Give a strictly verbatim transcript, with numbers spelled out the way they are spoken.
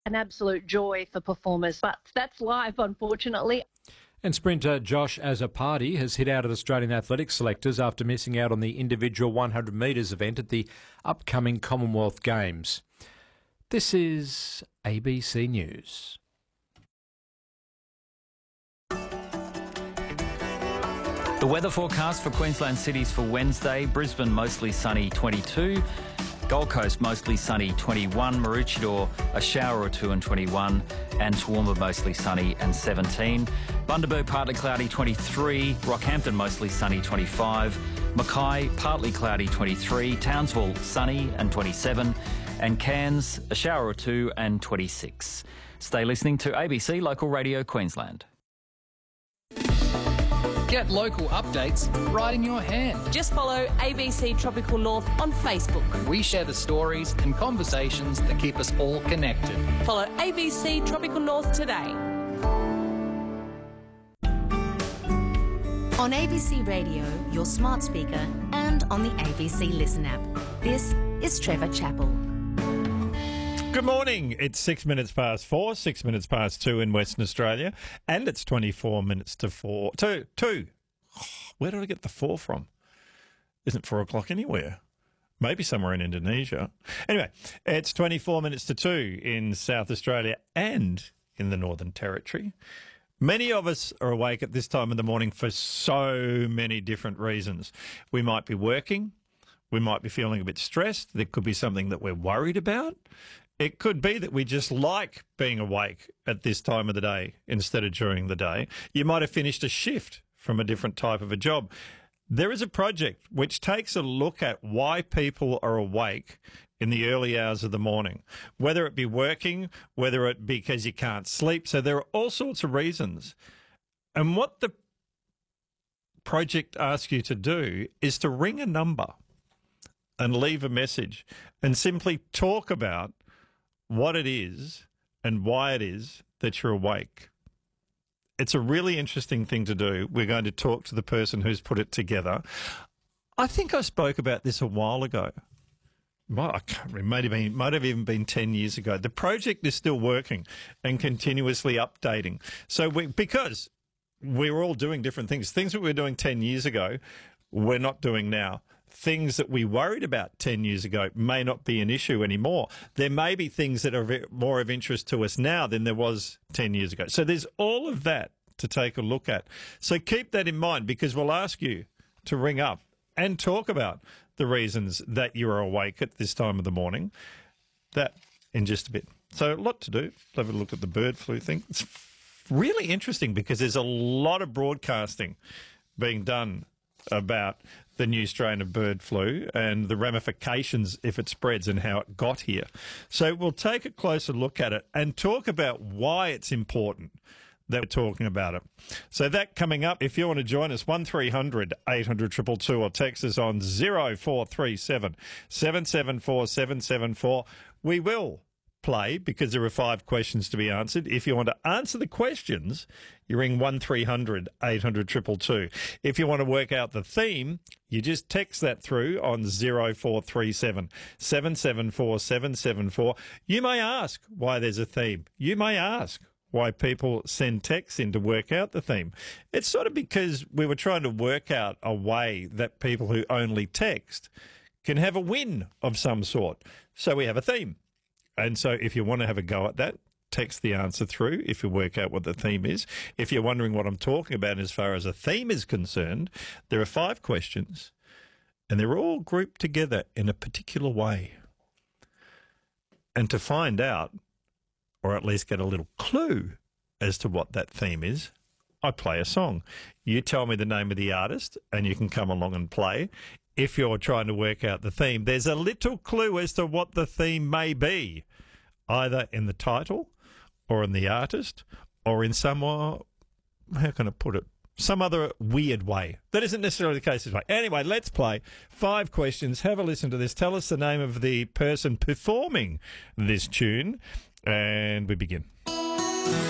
an absolute joy for performers. But that's live, unfortunately. And sprinter Josh Azzopardi has hit out at Australian athletics selectors after missing out on the individual one hundred metres event at the upcoming Commonwealth Games. This is A B C News. The weather forecast for Queensland cities for Wednesday: Brisbane mostly sunny twenty-two, Gold Coast mostly sunny twenty-one, Maroochydore a shower or two and twenty-one, and Toowoomba mostly sunny and seventeen, Bundaberg partly cloudy twenty-three, Rockhampton mostly sunny twenty-five, Mackay partly cloudy twenty-three, Townsville sunny and twenty-seven, and Cairns a shower or two and twenty-six. Stay listening to A B C Local Radio Queensland. Get local updates right in your hand. Just follow A B C Tropical North on Facebook. We share the stories and conversations that keep us all connected. Follow A B C Tropical North today. On A B C Radio, your smart speaker, and on the A B C Listen app. This is Trevor Chappell. Good morning. It's six minutes past four, six minutes past two in Western Australia, and it's twenty-four minutes to four. Two, two. Oh, where did I get the four from? Isn't four o'clock anywhere? Maybe somewhere in Indonesia. Anyway, it's twenty-four minutes to two in South Australia and in the Northern Territory. Many of us are awake at this time of the morning for so many different reasons. We might be working. We might be feeling a bit stressed. There could be something that we're worried about. It could be that we just like being awake at this time of the day instead of during the day. You might have finished a shift from a different type of a job. There is a project which takes a look at why people are awake in the early hours of the morning, whether it be working, whether it be because you can't sleep. So there are all sorts of reasons. And what the project asks you to do is to ring a number and leave a message and simply talk about what it is and why it is that you're awake. It's a really interesting thing to do. We're going to talk to the person who's put it together. I think I spoke about this a while ago. Well, I can't remember. Might have been, might have even been ten years ago. The project is still working and continuously updating. So we, because we're all doing different things, things that we were doing ten years ago, we're not doing now. Things that we worried about ten years ago may not be an issue anymore. There may be things that are more of interest to us now than there was ten years ago. So there's all of that to take a look at. So keep that in mind, because we'll ask you to ring up and talk about the reasons that you are awake at this time of the morning. That in just a bit. So a lot to do. Have a look at the bird flu thing. It's really interesting because there's a lot of broadcasting being done about the new strain of bird flu and the ramifications if it spreads and how it got here. So we'll take a closer look at it and talk about why it's important that we're talking about it. So that coming up, if you want to join us, one three hundred eight hundred two two two or text us on zero four three seven seven seven four seven seven four. We will play because there are five questions to be answered. If you want to answer the questions, you ring one three hundred eight hundred two two two. If you want to work out the theme, you just text that through on zero four three seven seven seven four seven seven four. You may ask why there's a theme. You may ask why people send texts in to work out the theme. It's sort of because we were trying to work out a way that people who only text can have a win of some sort. So we have a theme. And so if you want to have a go at that, text the answer through if you work out what the theme is. If you're wondering what I'm talking about as far as a theme is concerned, there are five questions and they're all grouped together in a particular way. And to find out, or at least get a little clue as to what that theme is, I play a song. You tell me the name of the artist and you can come along and play. If you're trying to work out the theme, there's a little clue as to what the theme may be, either in the title or in the artist or in some, uh, how can I put it, some other weird way. That isn't necessarily the case this way. Anyway, let's play. Five questions. Have a listen to this. Tell us the name of the person performing this tune, and we begin.